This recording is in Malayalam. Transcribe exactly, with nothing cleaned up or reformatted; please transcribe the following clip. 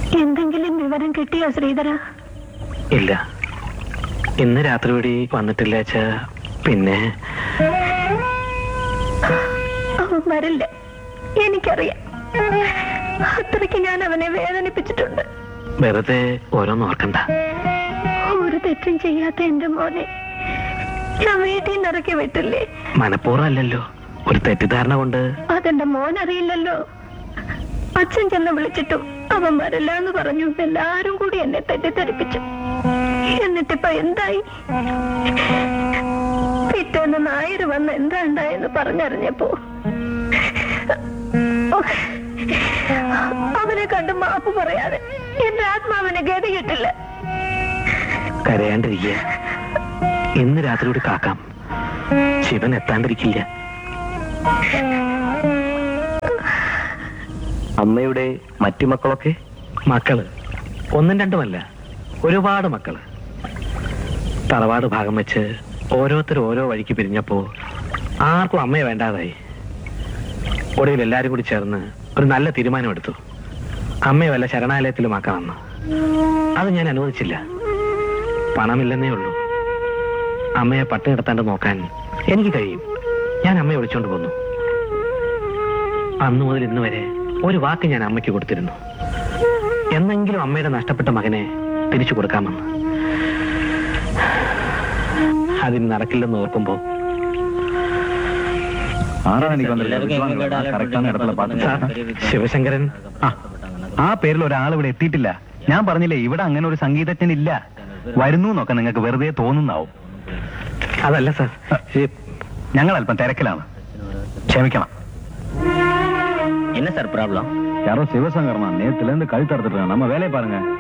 എന്തെങ്കിലും വിവരം കിട്ടിയോ ശ്രീധര? ഇല്ല, ഇന്ന് രാത്രി കൂടി വന്നിട്ടില്ല അച്ഛാ. പിന്നെ അവൻ വരില്ല, എനിക്കറിയാം. അത്രയ്ക്ക് ഞാൻ അവനെ വേദനിപ്പിച്ചിട്ടുണ്ട്. വെറുതെ ഓരോന്ന് ഓർക്കണ്ട. ഒരു തെറ്റും ചെയ്യാത്ത എന്റെ മോനെ ഞാൻ വീട്ടിൽ നിന്ന് ഇറക്കി വിട്ടില്ലേ? മനഃപൂർവ്വം അല്ലല്ലോ, ഒരു തെറ്റിദ്ധാരണ കൊണ്ട്. അതെന്റെ മോൻ അറിയില്ലല്ലോ. അച്ഛൻ ചെന്ന് വിളിച്ചിട്ടും അവൻ വരില്ല എന്ന് പറഞ്ഞു. എല്ലാരും കൂടി എന്നെ തെറ്റിദ്ധരിപ്പിച്ചു. എന്നിട്ടിപ്പോ എന്തായി? പിറ്റേന്ന് നായർ വന്ന് എന്താ ഉണ്ടായെന്ന് പറഞ്ഞറിഞ്ഞപ്പോ അവനെ കണ്ട് മാപ്പ് പറയാതെ എന്റെ ആത്മാവിനെ ഗതി കിട്ടില്ല. കരയാണ്ടിരിക്കുക, ഇന്ന് രാത്രി കൂടി കാക്കാം. ശിവൻ എത്താണ്ടിരിക്കില്ല. അമ്മയുടെ മറ്റു മക്കളൊക്കെ? മക്കള് ഒന്നും രണ്ടുമല്ല, ഒരുപാട് മക്കള്. തറവാട് ഭാഗം വെച്ച് ഓരോരുത്തർ ഓരോ വഴിക്ക് പിരിഞ്ഞപ്പോ ആർക്കും അമ്മയെ വേണ്ടാതായി. ഒടുവിൽ എല്ലാരും കൂടി ചേർന്ന് ഒരു നല്ല തീരുമാനമെടുത്തു. അമ്മയെ വല്ല ശരണാലയത്തിലും ആക്കാമെന്ന്. അത് ഞാൻ അനുവദിച്ചില്ല. പണമില്ലെന്നേ ഉള്ളൂ. അമ്മയെ പട്ടിണി കിടത്താണ്ട് നോക്കാൻ എനിക്ക് കഴിയും. ഞാൻ അമ്മയെ വിളിച്ചോണ്ട് പോന്നു. അന്നു മുതൽ ഇന്ന് വരെ ഒരു വാക്ക് ഞാൻ അമ്മയ്ക്ക് കൊടുത്തിരുന്നു. എന്നെങ്കിലും അമ്മയുടെ നഷ്ടപ്പെട്ട മകനെ തിരിച്ചു കൊടുക്കാമെന്ന്. അതിന് നടക്കില്ലെന്ന് ഓർക്കുമ്പോ ശിവശങ്കരൻ ആ പേരിൽ ഒരാൾ ഇവിടെ എത്തിയിട്ടില്ല. ഞാൻ പറഞ്ഞില്ലേ, ഇവിടെ അങ്ങനെ ഒരു സംഗീതജ്ഞൻ ഇല്ല. വരുന്നു എന്നൊക്കെ നിങ്ങൾക്ക് വെറുതെ തോന്നുന്നാവും. അതല്ല സാർ, ഞങ്ങൾ അല്പം തിരക്കിലാണ്, ക്ഷമിക്കണം. என்ன சார் ப்ராப்ளம்? யாரோ சிவசங்கரமா நேத்துல இருந்து கழுத்து அறுத்துட்டு நம்ம வேலையை பாருங்க.